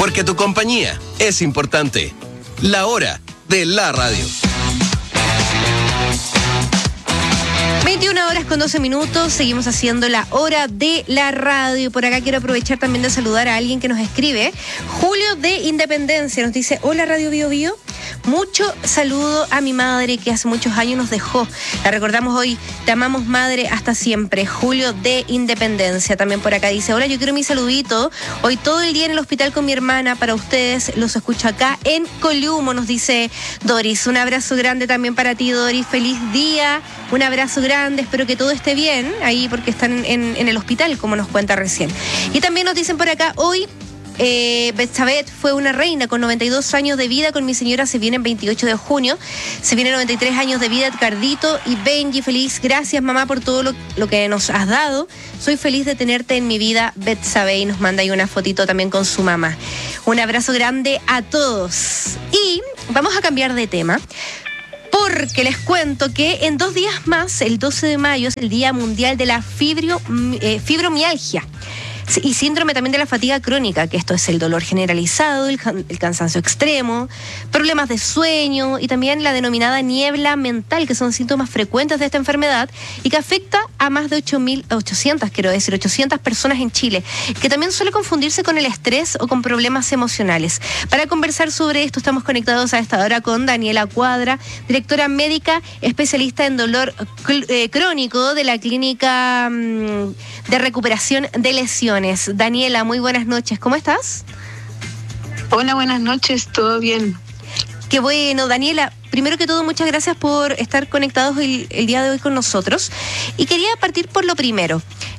Porque tu compañía es importante. La hora de la radio. 21:12. Seguimos haciendo la hora de la radio. Por acá quiero aprovechar también de saludar a alguien que nos escribe. Julio de Independencia nos dice: hola Radio Bio Bio. Mucho saludo a mi madre que hace muchos años nos dejó. La recordamos hoy. Te amamos, madre, hasta siempre. Julio de Independencia también por acá dice: hola, yo quiero mi saludito. Hoy todo el día en el hospital con mi hermana. Para ustedes los escucho acá en Columo, nos dice Doris. Un abrazo grande también para ti, Doris. Feliz día. Un abrazo grande. Espero que todo esté bien ahí porque están en el hospital, como nos cuenta recién. Y también nos dicen por acá: hoy Betsabeth fue una reina con 92 años de vida. Con mi señora se viene el 28 de junio. Se vienen 93 años de vida Edgardito y Benji. Feliz, gracias mamá por todo lo que nos has dado. Soy feliz de tenerte en mi vida, Betsabeth. Y nos manda ahí una fotito también con su mamá. Un abrazo grande a todos. Y vamos a cambiar de tema, porque les cuento que en 2 días más, el 12 de mayo, es el Día Mundial de la Fibromialgia y síndrome también de la fatiga crónica, que esto es el dolor generalizado, el cansancio extremo, problemas de sueño y también la denominada niebla mental, que son síntomas frecuentes de esta enfermedad y que afecta a más de 800 personas en Chile, que también suele confundirse con el estrés o con problemas emocionales. Para conversar sobre esto estamos conectados a esta hora con Daniela Cuadra, directora médica especialista en dolor crónico de la Clínica de Recuperación de Lesiones. Daniela, muy buenas noches, ¿cómo estás? Hola, buenas noches, ¿todo bien? Qué bueno, Daniela. Primero que todo, muchas gracias por estar conectados el día de hoy con nosotros. Y quería partir por lo primero.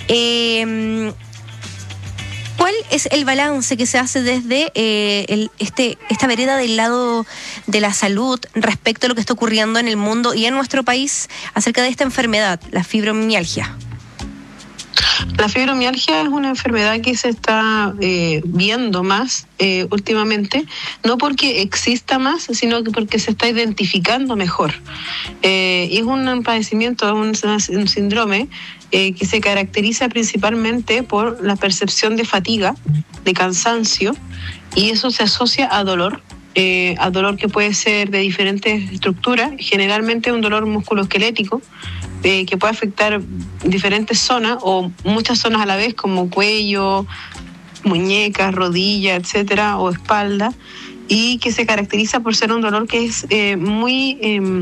¿Cuál es el balance que se hace desde esta vereda del lado de la salud respecto a lo que está ocurriendo en el mundo y en nuestro país acerca de esta enfermedad, la fibromialgia? La fibromialgia es una enfermedad que se está viendo más últimamente, no porque exista más, sino que porque se está identificando mejor. Es un padecimiento, un síndrome que se caracteriza principalmente por la percepción de fatiga, de cansancio, y eso se asocia a dolor que puede ser de diferentes estructuras, generalmente un dolor musculoesquelético, que puede afectar diferentes zonas o muchas zonas a la vez, como cuello, muñecas, rodillas, etcétera, o espalda, y que se caracteriza por ser un dolor que es muy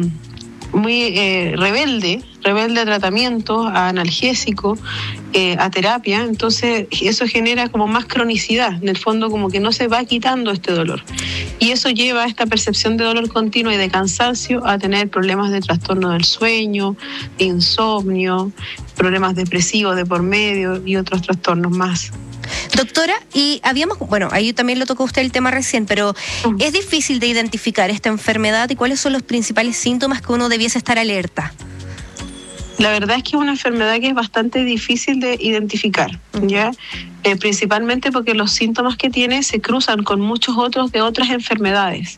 rebelde a tratamiento, a analgésico, a terapia. Entonces eso genera como más cronicidad, en el fondo como que no se va quitando este dolor, y eso lleva a esta percepción de dolor continuo y de cansancio a tener problemas de trastorno del sueño, de insomnio, problemas depresivos de por medio y otros trastornos más. Doctora, y ahí también lo tocó usted el tema recién, pero ¿es difícil de identificar esta enfermedad y cuáles son los principales síntomas que uno debiese estar alerta? La verdad es que es una enfermedad que es bastante difícil de identificar, ¿ya? Principalmente porque los síntomas que tiene se cruzan con muchos otros de otras enfermedades.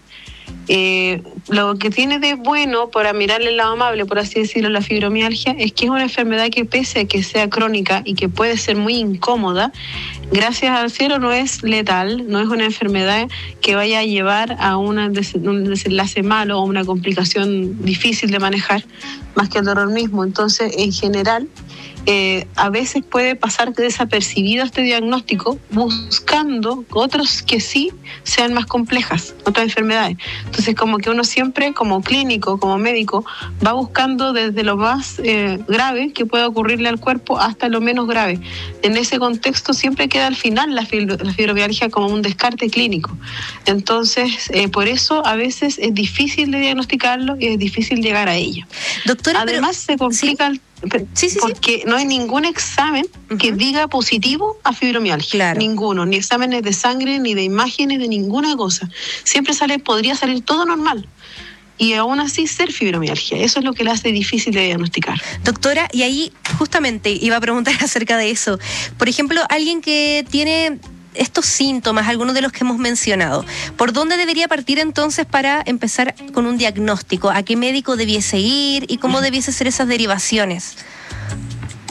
Lo que tiene de bueno, para mirarle el lado amable, por así decirlo, la fibromialgia, es que es una enfermedad que, pese a que sea crónica y que puede ser muy incómoda, gracias al cielo no es letal, no es una enfermedad que vaya a llevar a un desenlace malo o una complicación difícil de manejar, más que el dolor mismo. Entonces, en general, a veces puede pasar desapercibido este diagnóstico, buscando otros que sí sean más complejas, otras enfermedades. Entonces, como que uno siempre, como clínico, como médico, va buscando desde lo más grave que pueda ocurrirle al cuerpo hasta lo menos grave. En ese contexto siempre queda al final la fibromialgia como un descarte clínico. Entonces, por eso a veces es difícil de diagnosticarlo y es difícil llegar a ello. Doctora, además se complica porque no hay ningún examen que diga positivo a fibromialgia. Claro. Ninguno, ni exámenes de sangre, ni de imágenes, de ninguna cosa. Siempre podría salir todo normal. Y aún así ser fibromialgia. Eso es lo que la hace difícil de diagnosticar. Doctora, y ahí justamente iba a preguntar acerca de eso. Por ejemplo, alguien que tiene estos síntomas, algunos de los que hemos mencionado, ¿por dónde debería partir entonces para empezar con un diagnóstico? ¿A qué médico debiese ir y cómo debiese ser esas derivaciones?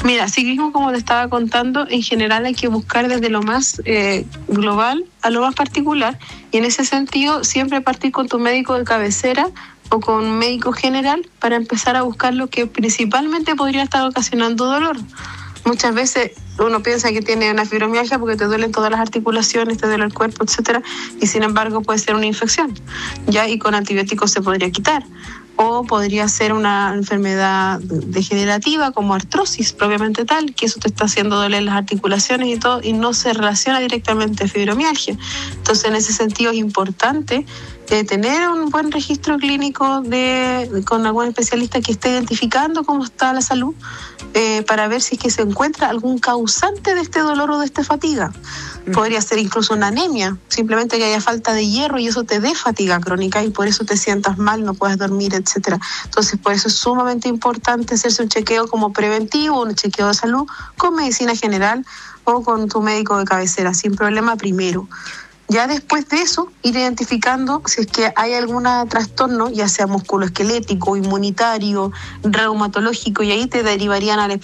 Mira, ciclismo, como te estaba contando, en general hay que buscar desde lo más global a lo más particular, y en ese sentido siempre partir con tu médico de cabecera o con un médico general para empezar a buscar lo que principalmente podría estar ocasionando dolor. Muchas veces uno piensa que tiene una fibromialgia porque te duelen todas las articulaciones, te duele el cuerpo, etcétera, y sin embargo puede ser una infección, ya, y con antibióticos se podría quitar. O podría ser una enfermedad degenerativa como artrosis propiamente tal, que eso te está haciendo doler las articulaciones y todo, y no se relaciona directamente a fibromialgia. Entonces, en ese sentido es importante tener un buen registro clínico con algún especialista que esté identificando cómo está la salud, para ver si es que se encuentra algún causante de este dolor o de esta fatiga. Podría ser incluso una anemia, simplemente que haya falta de hierro y eso te dé fatiga crónica y por eso te sientas mal, no puedes dormir, etcétera. Entonces, por eso es sumamente importante hacerse un chequeo como preventivo, un chequeo de salud con medicina general o con tu médico de cabecera, sin problema primero. Ya después de eso, ir identificando si es que hay algún trastorno, ya sea musculoesquelético, inmunitario, reumatológico, y ahí te derivarían al